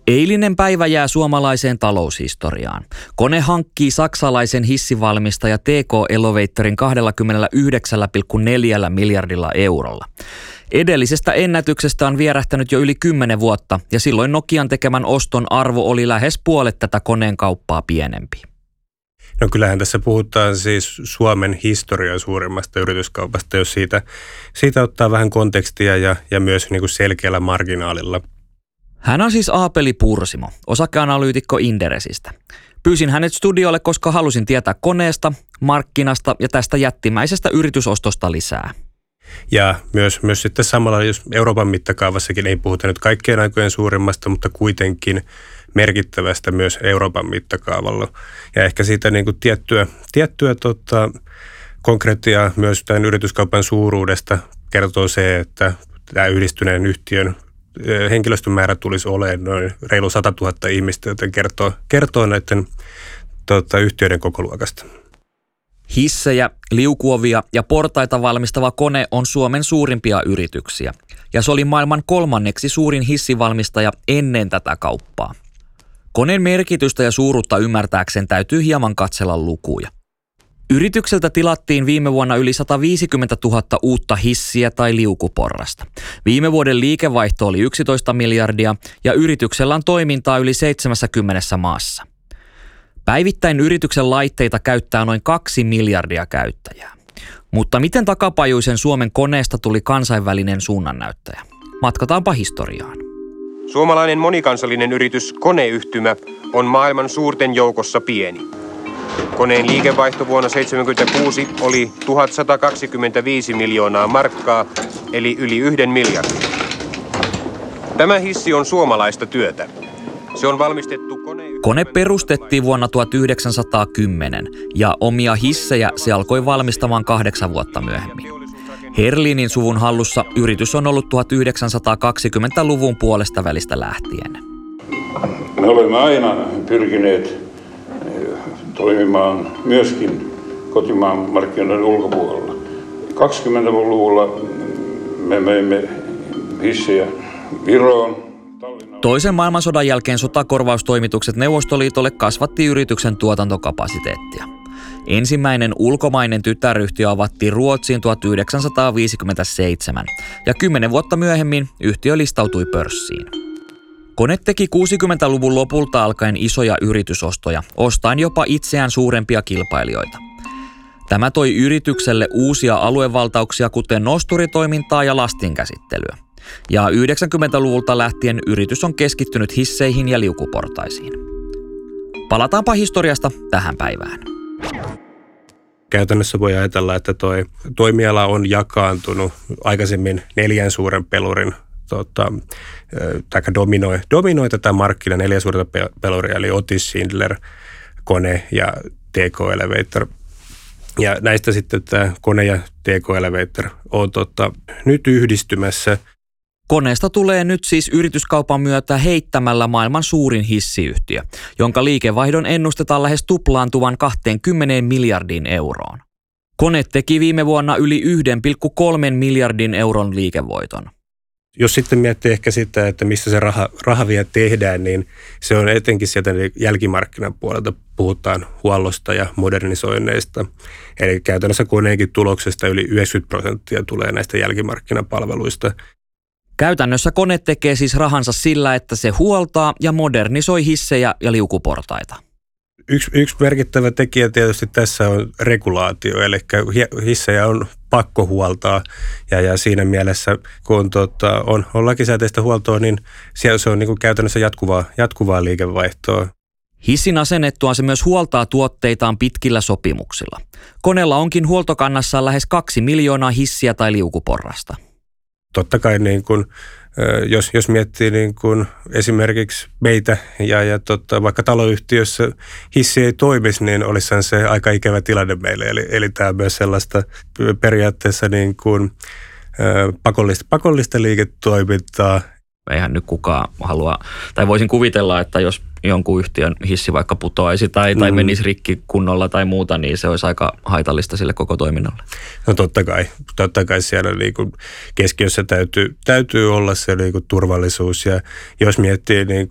Eilinen päivä jää suomalaiseen taloushistoriaan. Kone hankkii saksalaisen hissivalmistaja TK Elevatorin 29,4 miljardilla eurolla. Edellisestä ennätyksestä on vierähtänyt jo yli 10 vuotta ja silloin Nokian tekemän oston arvo oli lähes puolet tätä koneen kauppaa pienempi. No kyllähän tässä puhutaan siis Suomen historian suurimmasta yrityskaupasta, jos siitä ottaa vähän kontekstia ja myös niin kuin selkeällä marginaalilla. Hän on siis Aapeli Pursimo, osakeanalyytikko Inderesistä. Pyysin hänet studiolle, koska halusin tietää koneesta, markkinasta ja tästä jättimäisestä yritysostosta lisää. Ja myös sitten samalla, jos Euroopan mittakaavassakin ei puhuta nyt kaikkien aikojen suurimmasta, mutta kuitenkin merkittävästä myös Euroopan mittakaavalla. Ja ehkä siitä niin kuin tiettyä konkreettiaa myös tämän yrityskaupan suuruudesta kertoo se, että tämä yhdistyneen yhtiön henkilöstön määrä tulisi olemaan noin reilu 100 000 ihmistä, joten kertoo näiden yhtiöiden kokoluokasta. Hissejä, liukuovia ja portaita valmistava Kone on Suomen suurimpia yrityksiä. Ja se oli maailman 3. suurin hissivalmistaja ennen tätä kauppaa. Koneen merkitystä ja suuruutta ymmärtääkseen täytyy hieman katsella lukuja. Yritykseltä tilattiin viime vuonna yli 150 000 uutta hissiä tai liukuporrasta. Viime vuoden liikevaihto oli 11 miljardia ja yrityksellä on toimintaa yli 70 maassa. Päivittäin yrityksen laitteita käyttää noin 2 miljardia käyttäjää. Mutta miten takapajuisen Suomen Koneesta tuli kansainvälinen suunnannäyttäjä? Matkataanpa historiaan. Suomalainen monikansallinen yritys Koneyhtymä on maailman suurten joukossa pieni. Koneen liikevaihto vuonna 1976 oli 1125 miljoonaa markkaa, eli yli 1 miljardin. Tämä hissi on suomalaista työtä. Se on valmistettu Kone perustettiin vuonna 1910 ja omia hissejä se alkoi valmistamaan 8 vuotta myöhemmin. Herlinin suvun hallussa yritys on ollut 1920-luvun puolesta välistä lähtien. Me olemme aina pyrkineet toimimaan myöskin kotimaan markkinoiden ulkopuolella. 20-luvulla me möimme hissejä Viroon. Toisen maailmansodan jälkeen sotakorvaustoimitukset Neuvostoliitolle kasvatti yrityksen tuotantokapasiteettia. Ensimmäinen ulkomainen tytäryhtiö avattiin Ruotsiin 1957 ja 10 vuotta myöhemmin yhtiö listautui pörssiin. Kone teki 60-luvun lopulta alkaen isoja yritysostoja, ostaen jopa itseään suurempia kilpailijoita. Tämä toi yritykselle uusia aluevaltauksia, kuten nosturitoimintaa ja lastinkäsittelyä. Ja 90-luvulta lähtien yritys on keskittynyt hisseihin ja liukuportaisiin. Palataanpa historiasta tähän päivään. Käytännössä voi ajatella, että toi toimiala on jakaantunut aikaisemmin 4 suuren pelurin dominoi tätä markkinaa 4 suurta peluria, eli Otis, Schindler, Kone ja TK Elevator. Ja näistä sitten tämä Kone ja TK Elevator on nyt yhdistymässä. Koneesta tulee nyt siis yrityskaupan myötä heittämällä maailman suurin hissiyhtiö, jonka liikevaihdon ennustetaan lähes tuplaantuvan 20 miljardiin euroon. Kone teki viime vuonna yli 1,3 miljardin euron liikevoiton. Jos sitten miettii ehkä sitä, että missä se raha vielä tehdään, niin se on etenkin sieltä jälkimarkkinan puolelta. Puhutaan huollosta ja modernisoinneista. Eli käytännössä Koneenkin tuloksesta yli 90% tulee näistä jälkimarkkinapalveluista. Käytännössä Kone tekee siis rahansa sillä, että se huoltaa ja modernisoi hissejä ja liukuportaita. Yksi merkittävä tekijä tietysti tässä on regulaatio, eli hissejä on pakko huoltaa ja siinä mielessä, kun on lakisääteistä huoltoa, niin siellä se on niin kuin käytännössä jatkuvaa liikevaihtoa. Hissin asennettuaan se myös huoltaa tuotteitaan pitkillä sopimuksilla. Koneella onkin huoltokannassaan lähes 2 miljoonaa hissiä tai liukuporrasta. Totta kai niin kun, jos miettii niin kun esimerkiksi meitä ja vaikka taloyhtiössä hissi ei toimisi, niin olisihan se aika ikävä tilanne meille. Eli tämä on myös sellaista periaatteessa niin kun, pakollista liiketoimintaa. Eihän nyt kukaan halua, tai voisin kuvitella, että jos jonkun yhtiön hissi vaikka putoaisi tai menisi rikki kunnolla tai muuta, niin se olisi aika haitallista sille koko toiminnalle. No totta kai siellä niin kuin keskiössä täytyy olla se niin kuin turvallisuus ja jos miettii niin